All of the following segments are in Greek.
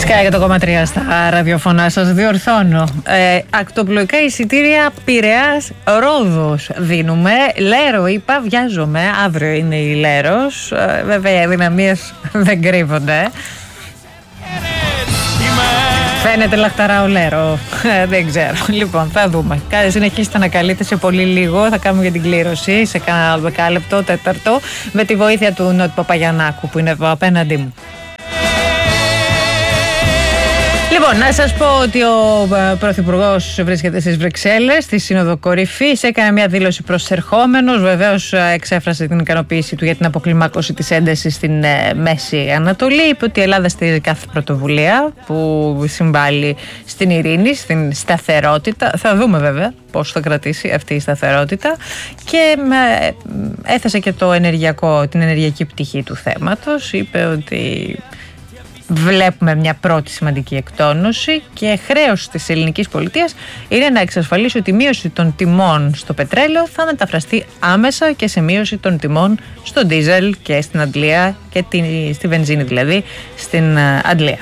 Sky 100,3 στα ραδιοφωνά σας, διορθώνω. Ακτοπλοϊκά εισιτήρια Πειραιάς Ρόδος δίνουμε. Λέρο είπα, βιάζομαι. Αύριο είναι η Λέρος. Βέβαια οι αδυναμίες δεν κρύβονται. Φαίνεται λαχταρά ο Λέρο. Δεν ξέρω. Λοιπόν, θα δούμε. Συνεχίστε να καλείτε σε πολύ λίγο. Θα κάνουμε για την κλήρωση σε κάνα δεκάλεπτο, τέταρτο, με τη βοήθεια του Νότι Παπαγιαννάκου που είναι εδώ απέναντί μου. Λοιπόν, να σας πω ότι ο Πρωθυπουργός βρίσκεται στις Βρυξέλλες, στη Σύνοδο Κορυφής, έκανε μια δήλωση προσερχόμενος, βεβαίως εξέφρασε την ικανοποίηση του για την αποκλιμάκωση της έντασης στην Μέση Ανατολή, είπε ότι η Ελλάδα στηρίζει κάθε πρωτοβουλία που συμβάλλει στην ειρήνη, στην σταθερότητα. Θα δούμε βέβαια πώς θα κρατήσει αυτή η σταθερότητα και έθεσε και την ενεργειακή πτυχή του θέματος, είπε ότι βλέπουμε μια πρώτη σημαντική εκτόνωση και χρέος της ελληνικής πολιτείας είναι να εξασφαλίσει ότι η μείωση των τιμών στο πετρέλαιο θα μεταφραστεί άμεσα και σε μείωση των τιμών στο ντίζελ και στην Αντλία και στη βενζίνη, δηλαδή στην Αντλία.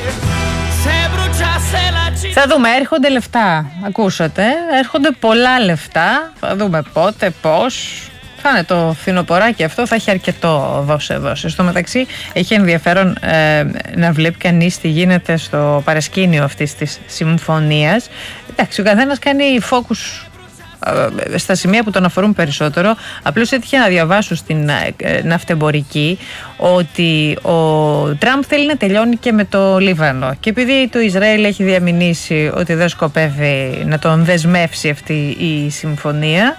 Θα δούμε, έρχονται λεφτά, ακούσατε, έρχονται πολλά λεφτά, θα δούμε πότε, πώς. Θα είναι το φθινοποράκι αυτό, θα έχει αρκετό δώσε. Στο μεταξύ έχει ενδιαφέρον να βλέπει κανείς τι γίνεται στο παρασκήνιο αυτής της συμφωνίας. Εντάξει, ο καθένας κάνει focus στα σημεία που τον αφορούν περισσότερο. Απλώς έτυχε να διαβάσω στην ναυτεμπορική ότι ο Τραμπ θέλει να τελειώνει και με το Λίβανο, και επειδή το Ισραήλ έχει διαμηνήσει ότι δεν σκοπεύει να τον δεσμεύσει αυτή η συμφωνία,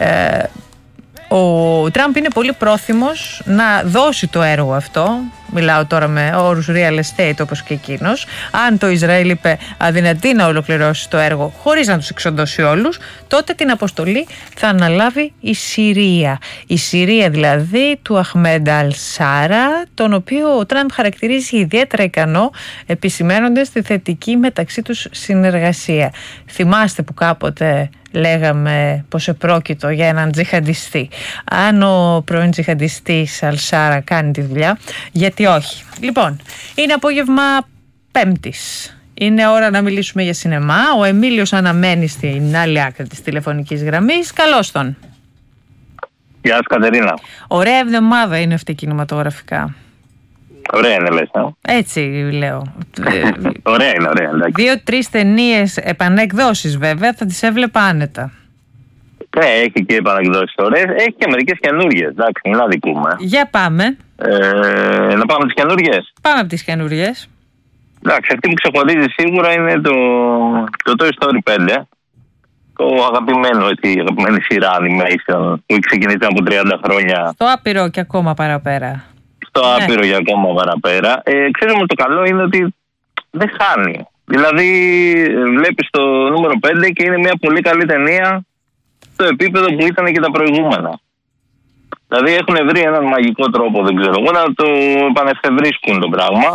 ο Τραμπ είναι πολύ πρόθυμος να δώσει το έργο αυτό. Μιλάω τώρα με όρους real estate όπως και εκείνος. Αν το Ισραήλ είπε αδυνατεί να ολοκληρώσει το έργο χωρίς να τους εξοντώσει όλους, τότε την αποστολή θα αναλάβει η Συρία. Η Συρία δηλαδή του Αχμέντ Αλ-Σάρα, τον οποίο ο Τραμπ χαρακτηρίζει ιδιαίτερα ικανό, επισημαίνοντας τη θετική μεταξύ τους συνεργασία. Θυμάστε που κάποτε λέγαμε πως επρόκειτο για έναν τζιχαντιστή. Αν ο πρώην τζιχαντιστής Αλ-Σάρα κάνει τη δουλειά, γιατί όχι. Λοιπόν, είναι απόγευμα Πέμπτης. Είναι ώρα να μιλήσουμε για σινεμά. Ο Εμίλιος αναμένει στην άλλη άκρη της τηλεφωνικής γραμμής. Καλώς τον. Γεια σας Κατερίνα. Ωραία εβδομάδα είναι αυτή κινηματογραφικά. Ωραία είναι λες, Έτσι λέω. Ωραία είναι, ωραία. 2-3 ταινίες επανεκδόσεις βέβαια, θα τις έβλεπα άνετα. Ναι, έχει και επανεκδόσεις ωραίες, έχει και μερικές καινούργιες, εντάξει, μην αδικούμε. Για πάμε. Να πάμε τις καινούργιες. Πάμε από τις καινούργιες. Εντάξει, αυτή που ξεχωρίζει σίγουρα είναι το Toy Story 5. Το αγαπημένη σειρά animation που έχει ξεκινήσει από 30 χρόνια. Στο άπειρο και ακόμα παραπέρα. Στο άπειρο και ακόμα παραπέρα. Ξέρουμε το καλό είναι ότι δεν χάνει. Δηλαδή βλέπεις το νούμερο 5 και είναι μια πολύ καλή ταινία στο επίπεδο που ήταν και τα προηγούμενα. Δηλαδή έχουν βρει έναν μαγικό τρόπο, δεν ξέρω εγώ, να το επανεφευρίσκουν το πράγμα.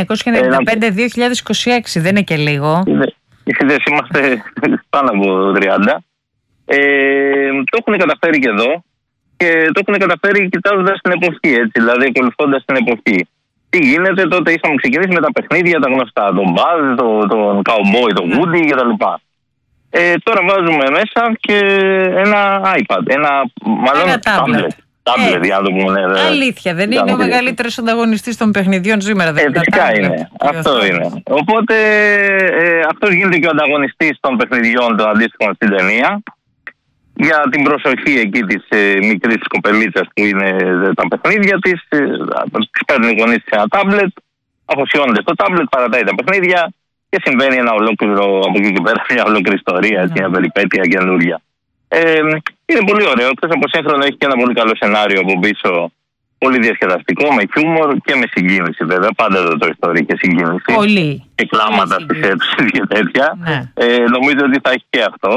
1995-2026 δεν είναι και λίγο. Δεν είμαστε πάνω από 30. Το έχουν καταφέρει και εδώ. Και το έχουν καταφέρει κοιτάζοντας την εποχή, έτσι, δηλαδή ακολουθώντας την εποχή. Τι γίνεται, τότε είχαμε ξεκινήσει με τα παιχνίδια, τα γνωστά, τον Buzz, τον Cowboy, τον Woody κτλ. Τώρα βάζουμε μέσα και ένα iPad, ένα tablet, για να το πούμε. Αλήθεια, δεν είναι ο μεγαλύτερος ανταγωνιστής των παιχνιδιών σήμερα? Φυσικά είναι, αυτό είναι. Οπότε αυτός γίνεται και ο ανταγωνιστής των παιχνιδιών των αντίστοιχων στην ταινία. Για την προσοχή εκεί της μικρής κοπελίτσας που είναι τα παιχνίδια της, παίρνει οι γονείς σε ένα τάμπλετ, αφοσιώνεται στο τάμπλετ, παρατάει τα παιχνίδια και συμβαίνει ένα ολόκληρο, από εκεί και πέρα, μια ολόκληρη ιστορία, μια περιπέτεια καινούρια. Είναι πολύ ωραίο, εκτός από σύγχρονο έχει και ένα πολύ καλό σενάριο από πίσω, πολύ διασκεδαστικό, με χιούμορ και με συγκίνηση βέβαια, πάντα εδώ το ιστορία και συγκίνηση. Πολύ. Και κλάματα στις αίθουσες και τέτοια. Ναι. Νομίζω ότι θα έχει και αυτό.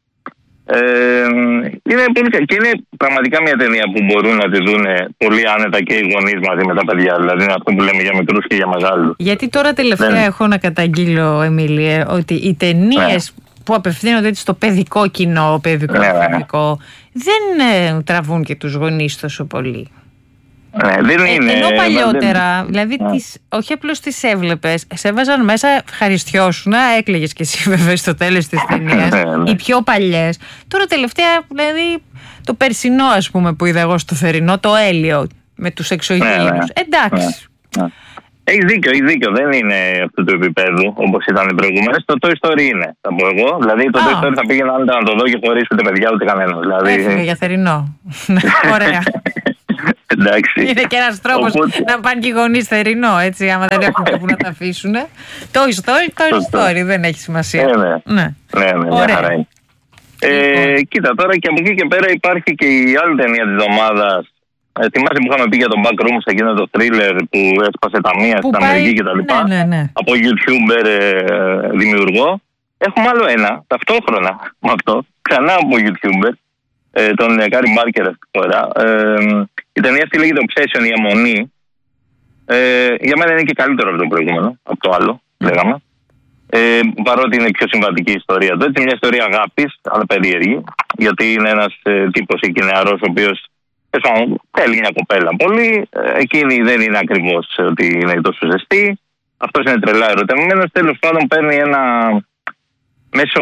Είναι πολύ καλή και είναι πραγματικά μια ταινία που μπορούν να τη δουν πολύ άνετα και οι γονείς μαζί με τα παιδιά. Δηλαδή είναι αυτό που λέμε για μικρούς και για μεγάλους. Γιατί τώρα τελευταία έχω να καταγγείλω, Εμίλιε, ότι οι ταινίες που απευθύνονται έτσι στο παιδικό κοινό, παιδικό, δεν τραβούν και τους γονείς τόσο πολύ. Δεν είναι. Ενώ παλιότερα, δηλαδή όχι απλώς τις έβλεπες, σε έβαζαν μέσα, ευχαριστιώσουνα, έκλαιγες και εσύ βέβαια στο τέλος της ταινίας. Οι πιο παλιές. Τώρα τελευταία, δηλαδή το περσινό ας πούμε που είδα εγώ στο θερινό, το Έλιο με τους εξωγήινους. Εντάξει. Έχει δίκιο. Δεν είναι αυτού του επίπεδου όπως ήταν οι προηγούμενες. Το Toy Story είναι, θα πω εγώ. Δηλαδή το Toy Story θα πήγαινα να το δω και χωρίς ούτε παιδιά ούτε κανένα. Δηλαδή... Έφυγε για θερινό. Ωραία. Εντάξει. Είναι και ένας τρόπος να πάνε και οι γονείς θερινό, έτσι, άμα δεν έχουν κάπου να τα αφήσουν. Toy Story, δεν έχει σημασία. Ναι, μια χαρά είναι. Κοίτα, τώρα και από εκεί και πέρα υπάρχει και η άλλη ταινία της εβδομάδας. Θυμάσαι που είχαμε πει για το Backrooms, εκείνο το thriller που έσπασε ταμεία στην Αμερική κτλ. Ναι. Από YouTuber δημιουργό. Έχουμε άλλο ένα, ταυτόχρονα με αυτό, ξανά από YouTuber, τον Κάρι Μπάρκερ αυτή τη φορά. Η ταινία αυτή λέγεται Obsession, η αιμονή. Για μένα είναι και καλύτερο από το προηγούμενο, από το άλλο, λέγαμε. Παρότι είναι πιο συμβατική η ιστορία του. Έτσι, μια ιστορία αγάπης, αλλά περίεργη, γιατί είναι ένας τύπος εκεί νεαρός, ο οποίος θέλει μια κοπέλα πολύ. Εκείνη δεν είναι ακριβώς ότι είναι τόσο ζεστή. Αυτός είναι τρελά ερωτευμένος. Τέλος πάντων, παίρνει ένα μέσω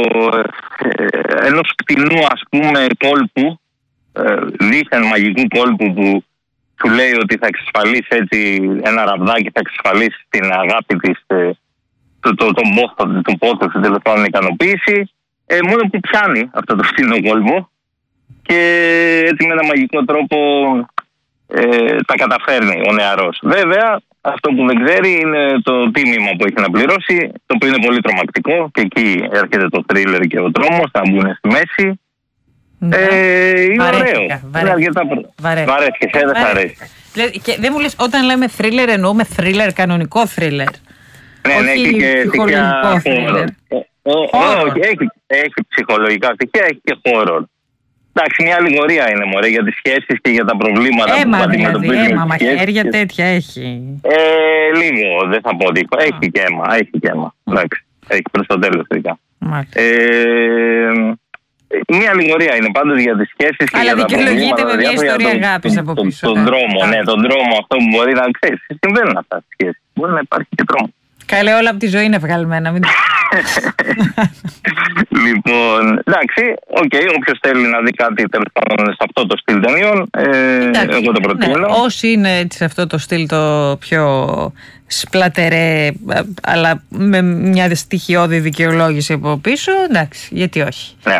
ενός κτηνού, ας πούμε, κόλπου, δίθεν μαγικού κόλπου που του λέει ότι θα εξασφαλίσει έτσι ένα ραβδάκι, θα εξασφαλίσει την αγάπη της, τον πόθο του, τέλος πάντων, ικανοποίηση. Μόνο που πιάνει αυτό το κτηνό κόλπο και έτσι με ένα μαγικό τρόπο τα καταφέρνει ο νεαρός. Βέβαια, αυτό που δεν ξέρει είναι το τίμημα που έχει να πληρώσει, το οποίο είναι πολύ τρομακτικό και εκεί έρχεται το θρίλερ και ο τρόμος, θα μπουν στη μέση. Είναι ωραίο. Βαρέθηκες, δεν θα αρέσει. Και δεν μου λες, όταν λέμε θρίλερ εννοούμε θρίλερ, κανονικό θρίλερ. Ναι, έχει και ψυχολογικό θρίλερ. Όχι, έχει ψυχολογικά στοιχεία, έχει και horror. Εντάξει, μια αλληγορία είναι, μωρέ, για τις σχέσεις και για τα προβλήματα που αντιμετωπίζουν. Αίμα, μαχαίρια τέτοια έχει. Λίγο, δεν θα πω τίποτα. Έχει και αίμα. Εντάξει, έχει προς το τέλος τελικά. Μια αλληγορία είναι πάντως για τις σχέσεις και για τα προβλήματα. Αλλά δικαιολογείται με μια ιστορία αγάπης από πίσω. Τον δρόμο, αυτό που μπορεί να ξέρει. Συμβαίνουν αυτά στις σχέσεις. Μπορεί να υπάρχει και τρόμο. Καλέ, όλα από τη ζωή είναι βγαλμένα. Λοιπόν, εντάξει, όποιος θέλει να δει κάτι τέλος πάντων σε αυτό το στυλ ταινιών, εγώ το προτείνω. Όσοι είναι σε αυτό το στυλ το πιο σπλατερέ, αλλά με μια στοιχειώδη δικαιολόγηση από πίσω, εντάξει, γιατί όχι. Ναι.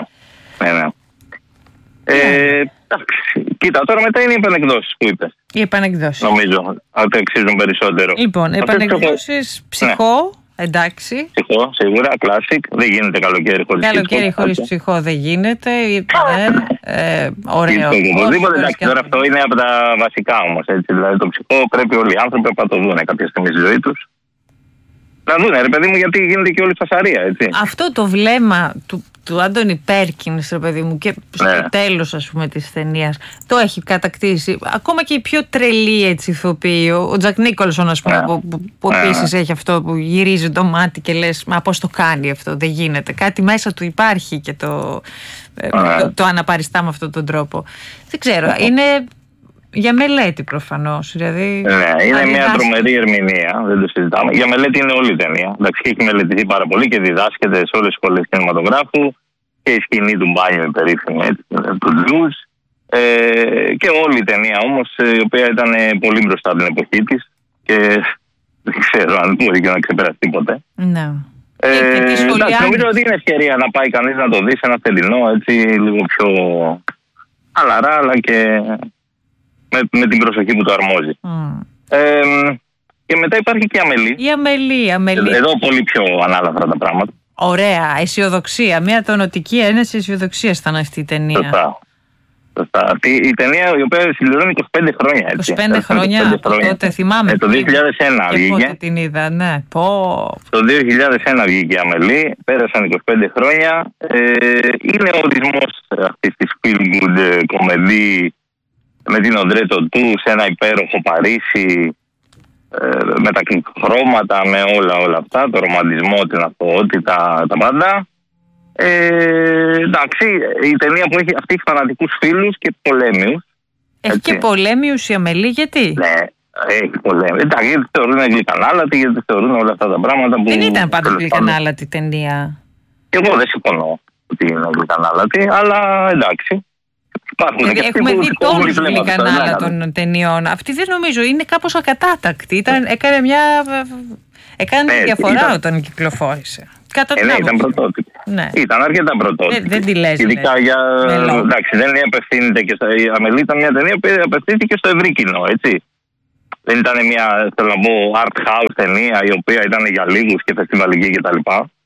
Κοίτα, τώρα μετά είναι οι επανεκδόσεις που είπες. Οι επανεκδόσεις. Νομίζω ότι αξίζουν περισσότερο. Λοιπόν, επανεκδόσεις, ψυχό, εντάξει. Ψυχό, σίγουρα, classic. Δεν γίνεται καλοκαίρι χωρίς ψυχό. Καλοκαίρι χωρίς ψυχό δεν γίνεται. Ωραίο. Οπωσδήποτε, εντάξει, τώρα αυτό είναι από τα βασικά όμως. Δηλαδή το ψυχό πρέπει όλοι οι άνθρωποι να το δουν κάποια στιγμή στη ζωή τους. Να δούνε, ρε παιδί μου, γιατί γίνεται και όλη η φασαρία, έτσι. Αυτό το βλέμμα του Άντονι Πέρκινς, ρε παιδί μου, και στο τέλος, ας πούμε, της ταινίας, το έχει κατακτήσει. Ακόμα και η πιο τρελή, έτσι, ηθοποιή, ο Τζακ Νίκολσον, ας πούμε, που επίσης έχει αυτό που γυρίζει το μάτι και λες, μα πώς το κάνει αυτό, δεν γίνεται. Κάτι μέσα του υπάρχει και το αναπαριστά με αυτόν τον τρόπο. Δεν ξέρω, είναι... Για μελέτη προφανώς. Δηλαδή, είναι μια τρομερή ερμηνεία, δεν το συζητάμε. Για μελέτη είναι όλη η ταινία. Εντάξει, έχει μελετηθεί πάρα πολύ και διδάσκεται σε όλες τις σχολές κινηματογράφου και η σκηνή του μπάνιου, η περίφημη, του Τζουζ. Και όλη η ταινία όμως, η οποία ήταν πολύ μπροστά από την εποχή της και δεν ξέρω αν μπορεί και να ξεπεραστεί ποτέ. Ναι. Εντάξει, νομίζω ότι είναι ευκαιρία να πάει κανείς να το δει σε ένα θεληνό, έτσι λίγο πιο χαλαρά, αλλά και με την προσοχή που το αρμόζει. Και μετά υπάρχει και η Αμελή. Εδώ πολύ πιο ανάλαφρα τα πράγματα. Ωραία, αισιοδοξία. Μια τονωτική ένεση αισιοδοξίας ήταν αυτή η ταινία. Σωστά. Η ταινία η οποία συμπληρώνει 25 χρόνια. Έτσι. 25 χρόνια από τότε, θυμάμαι. Το 2001 βγήκε. Και την είδα, ναι. Το 2001 βγήκε η Αμελή, πέρασαν 25 χρόνια. Είναι ο ορισμός αυτής της feel good κομμεντή με την Οντρέτο του σε ένα υπέροχο Παρίσι, με τα χρώματα, με όλα αυτά, το ρομαντισμό, την αθωότητα, τα πάντα. Εντάξει, η ταινία που έχει, αυτή έχει φανατικούς φίλους και πολέμιους. Έχει και πολέμη η Ουσιαμελή, γιατί? Ναι, έχει πολέμη. Εντάξει, γιατί θεωρούν γλυκανάλατη, γιατί θεωρούν όλα αυτά τα πράγματα που. Δεν ήταν πάντως γλυκανάλατη ταινία. Και εγώ δεν συμφωνώ ότι είναι γλυκανάλατη, αλλά εντάξει. Έχουμε δει τόνους γλυκανάλα των ταινιών. Αυτή δεν νομίζω, είναι κάπως ακατάτακτη. Έκανε τη διαφορά όταν κυκλοφόρησε. Ναι, ήταν πρωτότυπη. Ναι. Ήταν αρκετά πρωτότυπη. Δεν τη λες. Ειδικά για. Εντάξει, δεν απευθύνεται και στο. Η Αμελή ήταν μια ταινία που απευθύνθηκε στο ευρύ κοινό, έτσι. Δεν ήταν μια, θέλω να πω, art house ταινία η οποία ήταν για λίγους και φεστιβαλική κτλ.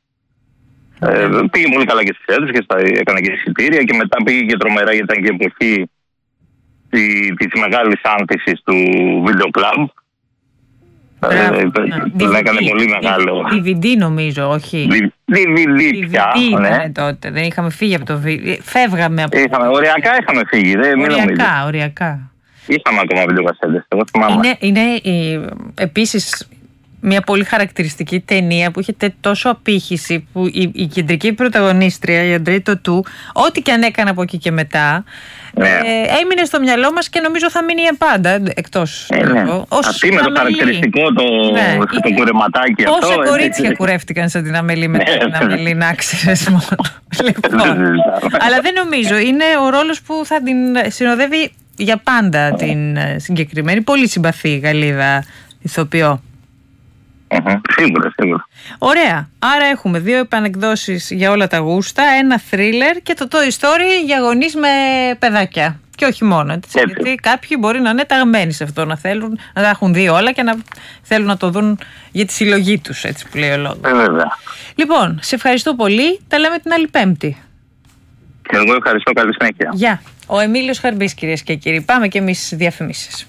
Πήγε πολύ καλά και στις αίθουσες και έκανε και εισιτήρια και μετά πήγε και τρομερά, γιατί ήταν και εποχή της μεγάλης άνθησης του βίντεο κλαμπ. Έκανε πολύ μεγάλο. DVD νομίζω, όχι. DVD πια. Ήταν τότε, δεν είχαμε φύγει από το βίντεο. Φεύγαμε από το. Οριακά είχαμε φύγει. Οριακά. Είχαμε ακόμα βιντεοκασέτες. Εγώ θυμάμαι. Είναι επίσης μια πολύ χαρακτηριστική ταινία που είχε τόσο απήχηση, που η κεντρική πρωταγωνίστρια, η Αντρέη Τοτού, ό,τι και αν έκανε από εκεί και μετά, έμεινε στο μυαλό μας και νομίζω θα μείνει για πάντα, εκτός. Αυτή με το χαρακτηριστικό το κουρεματάκι αυτό. Πόσα κορίτσια κουρεύτηκαν σαν την Αμελή με την Αμελή, να ξέρεις μόνο. Αλλά δεν νομίζω, είναι ο ρόλος που θα την συνοδεύει για πάντα την συγκεκριμένη, πολύ συμπαθή Γαλλίδα ηθοποιό. Σίγουρα. Ωραία. Άρα έχουμε 2 επανεκδόσεις για όλα τα γούστα, ένα θρίλερ και το Toy Story για γονείς με παιδάκια. Και όχι μόνο. Έτσι, γιατί κάποιοι μπορεί να είναι ταγμένοι σε αυτό, να θέλουν να τα έχουν δει όλα και να θέλουν να το δουν για τη συλλογή τους, έτσι που λέει ο λόγος. Λοιπόν, σε ευχαριστώ πολύ. Τα λέμε την άλλη Πέμπτη. Και εγώ ευχαριστώ. Καλή συνέχεια. Γεια. Ο Εμίλιος Χαρμπής, κυρίες και κύριοι. Πάμε και εμείς στις διαφημίσεις.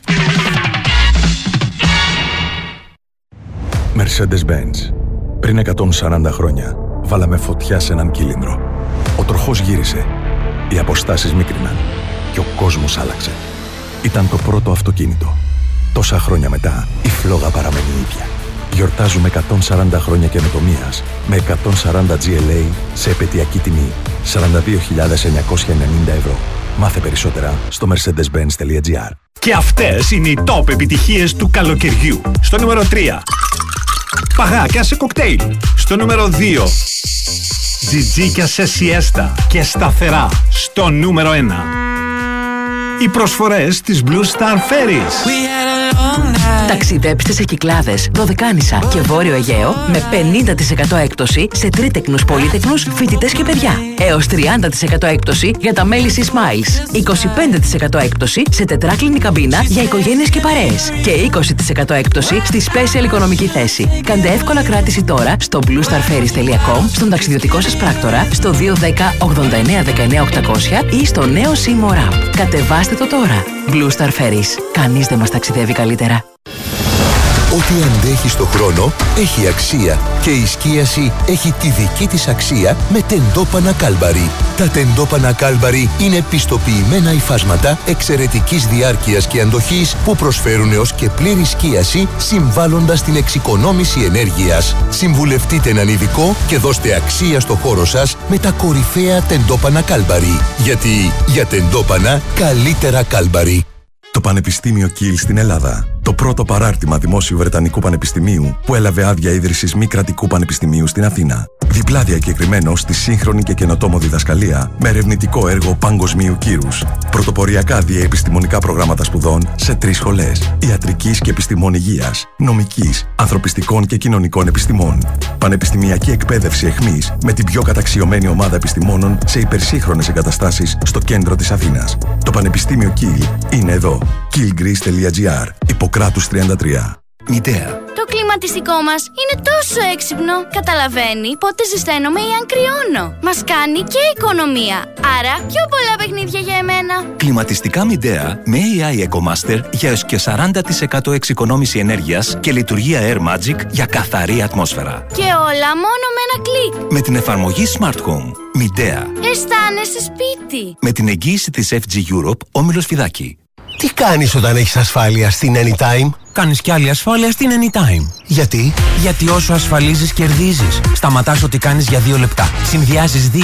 Mercedes-Benz. Πριν 140 χρόνια βάλαμε φωτιά σε έναν κύλινδρο. Ο τροχός γύρισε, οι αποστάσεις μίκριναν και ο κόσμος άλλαξε. Ήταν το πρώτο αυτοκίνητο. Τόσα χρόνια μετά η φλόγα παραμένει ίδια. Γιορτάζουμε 140 χρόνια καινοτομίας με 140 GLA σε επαιτειακή τιμή 42.990 ευρώ. Μάθε περισσότερα στο mercedes-benz.gr. Και αυτές είναι οι top επιτυχίες του καλοκαιριού. Στο νούμερο 3. Παγάκια σε κοκτέιλ. Στο νούμερο 2. Τζιτζίκια σε σιέστα και σταθερά. Στο νούμερο 1. Οι προσφορές της Blue Star Ferries. Ταξιδέψτε σε Κυκλάδες, Δωδεκάνησα και Βόρειο Αιγαίο με 50% έκπτωση σε τρίτεκνους, πολύτεκνους, φοιτητές και παιδιά. Έως 30% έκπτωση για τα μέλη Sea Smiles. 25% έκπτωση σε τετράκλινη καμπίνα για οικογένειες και παρέες. Και 20% έκπτωση στη special οικονομική θέση. Κάντε εύκολα κράτηση τώρα στο bluestarferries.com, στον ταξιδιωτικό σας πράκτορα, στο 210 89 19 800 ή στο νέο Simo App. Κατεβάστε το τώρα. Blue Star Ferries. Κανείς δεν μας ταξιδεύει καλύτερα. Ό,τι αντέχει στο χρόνο έχει αξία και η σκίαση έχει τη δική της αξία με τεντόπανα Κάλμπαρι. Τα τεντόπανα Κάλμπαρι είναι πιστοποιημένα υφάσματα εξαιρετικής διάρκειας και αντοχής που προσφέρουν έως και πλήρη σκίαση, συμβάλλοντας στην εξοικονόμηση ενέργειας. Συμβουλευτείτε έναν ειδικό και δώστε αξία στο χώρο σας με τα κορυφαία τεντόπανα Κάλμπαρι. Γιατί για τεντόπανα καλύτερα Κάλμπαρι. Το Πανεπιστήμιο Κιλ στην Ελλάδα. Το πρώτο παράρτημα δημόσιου Βρετανικού Πανεπιστημίου που έλαβε άδεια ίδρυσης μη κρατικού πανεπιστημίου στην Αθήνα. Διπλά διακεκριμένο στη σύγχρονη και καινοτόμο διδασκαλία με ερευνητικό έργο παγκοσμίου κύρους. Πρωτοποριακά διαεπιστημονικά προγράμματα σπουδών σε 3 σχολές. Ιατρικής και επιστημών υγείας, νομικής, ανθρωπιστικών και κοινωνικών επιστημών. Πανεπιστημιακή εκπαίδευση εχμής με την πιο καταξιωμένη ομάδα επιστημόνων σε υπερσύγχρονες εγκαταστάσεις στο κέντρο της Αθήνας. Το Πανεπιστήμιο Κιλ είναι εδώ. killgreece.gr. Ιπποκράτους 33. Μητέα. Το κλιματιστικό μας είναι τόσο έξυπνο. Καταλαβαίνει πότε ζεσταίνομαι ή αν κρυώνω. Μας κάνει και οικονομία. Άρα πιο πολλά παιχνίδια για εμένα. Κλιματιστικά Midea με AI EcoMaster για έως και 40% εξοικονόμηση ενέργειας και λειτουργία Air Magic για καθαρή ατμόσφαιρα. Και όλα μόνο με ένα κλικ. Με την εφαρμογή Smart Home. Midea. Αισθάνεσαι σπίτι. Με την εγγύηση της FG Europe, Όμιλος Φιδάκη. Τι κάνεις όταν έχεις ασφάλεια στην Anytime? Κάνεις κι άλλη ασφάλεια στην Anytime. Γιατί? Γιατί όσο ασφαλίζεις κερδίζεις. Σταματάς ό,τι κάνεις για 2 λεπτά. Συνδυάζεις